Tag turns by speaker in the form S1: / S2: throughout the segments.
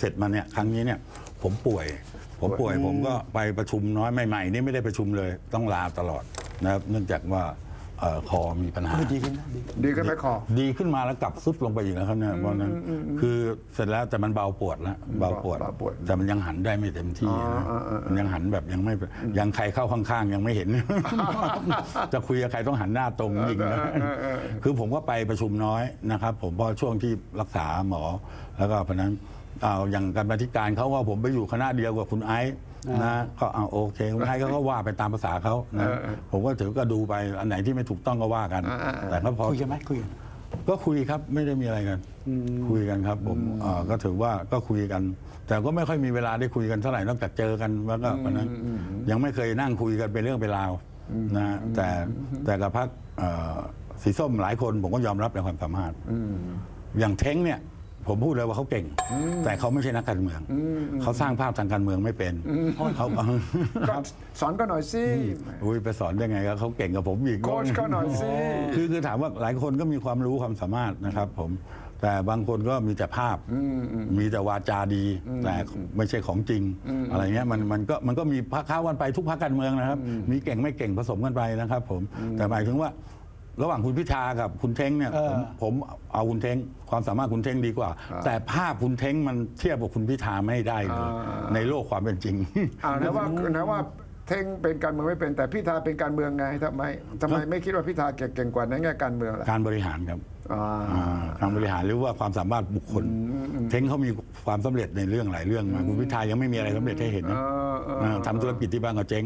S1: เสร็จมาเนี่ยครั้งนี้เนี่ยผมป่วยผมก็ไปประชุมน้อยใหม่ๆนี่ไม่ได้ประชุมเลยต้องลาตลอดนะครับเนื่องจากว่าคอมีปัญหา
S2: ดีขึ้นนะ
S3: ดีขึ้นไหมคอ
S1: ดีขึ้นมาแล้วกลับซุดลงไปอีกนะครับเนี่ยเพราะนั้นคือเสร็จแล้วแต่มันเบาปวดแล้วเบาปวดแต่มันยังหันได้ไม่เต็มที่นะมันยังหันแบบยังไม่ยังใครเข้าข้างๆยังไม่เห็น จะคุยกับใครต้องหันหน้าตรงจริงนะคือผมก็ไปประชุมน้อยนะครับผมเพราะช่วงที่รักษาหมอแล้วก็เพราะนั้นอย่างการบรรณาธิการเขาว่าผมไปอยู่คณะเดียวกับคุณไอซ์นะก็โอเคคุณไอซ์ก็ว่าไปตามภาษาเขานะผมก็ถือก็ดูไปอันไหนที่ไม่ถูกต้องก็ว่ากันแต่ก็พอ
S2: คุยกันไหมคุย
S1: ก็คุยครับไม่ได้มีอะไรกันคุยกันครับผมก็ถือว่าก็คุยกัน แต่ก็ไม่ค่อยมีเวลาได้คุยกันเท่าไหร่นอกจากเจอกันแล้วก็วันนั้นยังไม่เคยนั่งคุยกันเป็นเรื่องเป็นราวนะแต่กับพรรคสีส้มหลายคนผมก็ยอมรับในความสามารถอย่างเท้งเนี่ยผมพูดเลยว่าเขาเก่งแต่เขาไม่ใช่นักการเมืองเขาสร้างภาพทางการเมืองไม่เป็นเขา
S3: สอนก็หน่อยสิ
S1: ไปสอนได้ไงเขาเก่งกับผมอีก
S3: โค้ชก็หน่อยสิ
S1: คือถามว่าหลายคนก็มีความรู้ความสามารถนะครับผมแต่บางคนก็มีแต่ภาพมีแต่วาจาดีแต่ไม่ใช่ของจริงอะไรเงี้ยมันก็มีพรรคข้าวกันไปทุกพรรคการเมืองนะครับมีเก่งไม่เก่งผสมกันไปนะครับผมแต่หมายถึงว่าระหว่างคุณพิธากับคุณเท้งเนี่ยผมเอาคุณเท้งความสามารถคุณเท้งดีกว่าแต่ภาพคุณเท้งมันเทียบกับคุณพิธาไม่ได้เลยในโลกความเป็นจริง
S3: นะว่าเท้งเป็นการเมืองไม่เป็นแต่พิธาเป็นการเมืองไงทำไมไม่คิดว่าพิธาเก่งกว่าในแง่การเมืองล่ะ
S1: การบริหารครับการบริหารหรือว่าความสามารถบุคคลเท้งเขามีความสำเร็จในเรื่องหลายเรื่องมาคุณพิธายังไม่มีอะไรสำเร็จให้เห็นนะทำธุรกิจที่บ้านก็เจ๊ง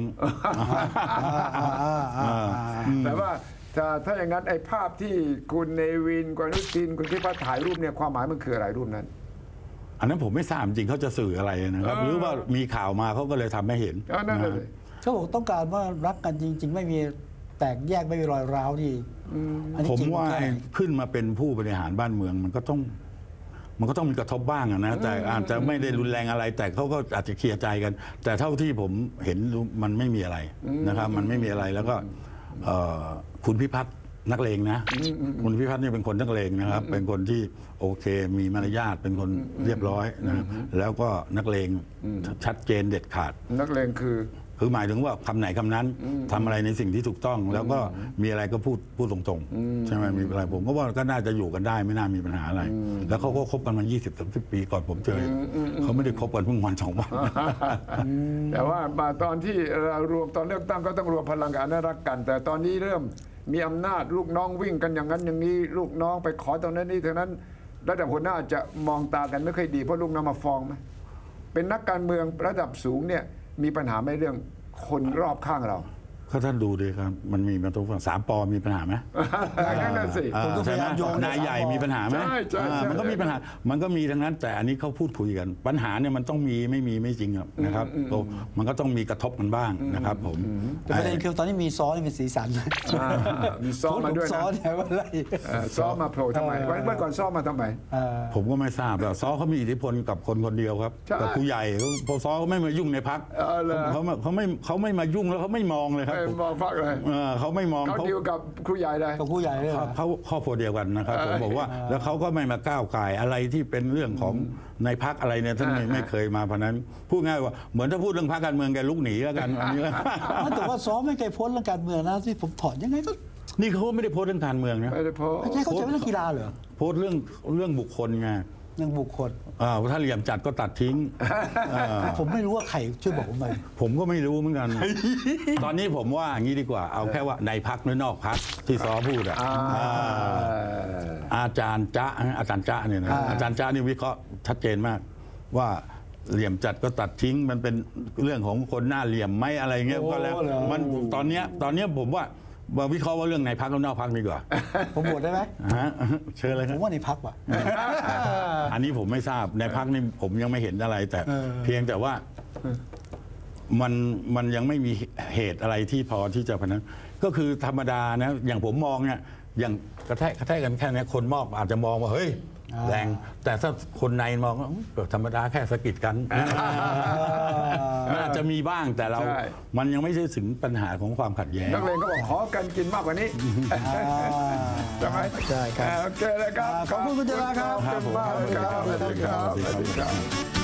S3: แต่ว่าถ้าอย่างนั้นไอ้ภาพที่คุณเนวินคุณอนุทินคุณพิพัฒน์ถ่ายรูปเนี่ยความหมายมันคืออะไรรูปนั้น
S1: อันนั้นผมไม่ทราบจริงเขาจะสื่ออะไรนะครับหรือว่ามีข่าวมาเขาก็เลยทำให้เห็น
S3: นั่นเลย
S2: เขาบอกต้องการว่ารักกันจริงๆไม่มีแตกแยกไม่มีรอยร้าวที่
S1: ผมว่าขึ้นมาเป็นผู้บริหารบ้านเมืองมันก็ต้องมีกระทบบ้างนะแต่อาจจะไม่ได้รุนแรงอะไรแต่เขาก็อาจจะเคลียร์ใจกันแต่เท่าที่ผมเห็นมันไม่มีอะไรนะครับมันไม่มีอะไรแล้วก็คุณพิพัฒน์นักเลงนะคุณพิพัฒน์นี่เป็นคนนักเลงนะครับเป็นคนที่โอเคมีมารยาทเป็นคนเรียบร้อยนะแล้วก็นักเลงชัดเจนเด็ดขาด
S3: นักเลง
S1: คือหมายถึงว่าคำไหนคำนั้นทำอะไรในสิ่งที่ถูกต้องแล้วก็มีอะไรก็พูดตรงๆใช่ไหมมีอะไรผมก็ว่าก็น่าจะอยู่กันได้ไม่น่ามีปัญหาอะไรแล้วเขาก็คบกันมา20-30 ปีก่อนผมเจอเขาไม่ได้คบกันเพิ่งวัน2 วัน
S3: แต่ว่าตอนที่เรารวมตอนเลือกตั้งก็ต้องรวมพลังกันรักกันแต่ตอนนี้เริ่มมีอำนาจลูกน้องวิ่งกันอย่างนั้นอย่างนี้ลูกน้องไปขอตรงนั้นนี่ตรงนั้นระดับหัวหน้าจะมองตากันไม่ค่อยดีเพราะลูกน้องมาฟ้องไหมเป็นนักการเมืองระดับสูงเนี่ยมีปัญหาไม่เรื่องคนรอบข้างเรา
S1: ก็ท่านดูดิครับมันมีมาตรงฝั่ง3 ปอมีปัญหาไหม
S3: นั่นสิ
S1: นายใหญ่มีปัญหาไหมมันก็มีปัญหามันก็มีทั้งนั้นแต่อันนี้เขาพูดคุยกันปัญหาเนี่ยมันต้องมีไม่จริงนะครับมันก็ต้องมีกระทบกันบ้างนะครับผม
S2: แต่ประเด็นคือตอนนี้มีซ้อเป็นสีสัน
S3: มีซ้อมาด้วยนะ
S2: ซ้อเนี่ยว่าอะไร
S3: ซ้อมาโผล่ทำไมเมื่อก่อนซ้อมาทำไม
S1: ผมก็ไม่ทราบแต่ซ้อเขามีอิทธิพลกับคนเดียวครับกับผู้ใหญ่พอซ้อเขาไม่มายุ่งในพรรคเขาไม่มายุ่งแล้วเขาไม่มองเลยครับ
S3: มองฟักเลย
S1: เขาไม่มอง
S3: เขาดีลกับครูใหญ่เลย
S2: กับครูใหญ่เลย
S1: เขาครอบครัวเดียวกันนะครับผมบอกว่าแล้วเขาก็ไม่มาก้าวไก่อะไรที่เป็นเรื่องของในพรรคอะไรเนี่ยท่านไม่เคยมาเพราะนั้นพูดง่ายว่าเหมือนถ้าพูดเรื่องพรรคการเมืองแกลุกหนีแล้วกันอันนี้
S2: แต่ว่าซ้อไม่เคยโพสเรื่องการเมืองนะที่ผมถอนยังไงก็
S1: นี่เขาไม่ได้โพสเรื่องการเมืองนะ
S3: ไม่ได้โพส
S2: เขาจะเป็นเรื่องกีฬาเหรอ
S1: โพสเรื่องบุคคลไง
S2: เรื่องบุคคล
S1: ถ้าเหลี่ยมจัดก็ตัดทิ้ง
S2: ผมไม่รู้ว่าใครช่วยบอกผมหน่อย
S1: ผมก็ไม่รู้เหมือนกันตอนนี้ผมว่าอย่างนี้ดีกว่าเอาแค่ว่าในพรรคหรือนอกพรรคที่ซ้อพูดอาจารย์จ๊ะเนี่ยนะอาจารย์จ๊ะนี่วิเคราะห์ชัดเจนมากว่าเหลี่ยมจัดก็ตัดทิ้งมันเป็นเรื่องของคนหน้าเหลี่ยมไหมอะไรเงี้ยก็แล้วมันตอนนี้ผมว่าวิเคราะห์ว่าเรื่องในพรรคและนอกพรรคดีกว่า
S2: ผมโหวตได้ไหม
S1: เชิญเลย
S2: ผมว่าในพรรคว่ะ
S1: อันนี้ผมไม่ทราบในพรรคนี่ผมยังไม่เห็นอะไรแต่เพียงแต่ว่ามันยังไม่มีเหตุอะไรที่พอที่จะพนันก็คือธรรมดานะอย่างผมมองเนี่ยอย่างกระแทกกันแค่นี้คนมองอาจจะมองว่าเฮ้ยแรงแต่ถ้าคนในมองก็ธรรมดาแค่สะกิดกันน่าจะมีบ้างแต่เรามันยังไม่ใช่ถึงปัญหาของความขัดแย้ง
S3: นักเลงก็บอกขอกันกินมากกว่านี้ใช่ไหม
S2: ใช่ครับ
S3: โอเคเลยครับ
S2: ขอบคุณคุณเจราครับ
S3: ขอบคุณมากเลยครับสวัสดีครับ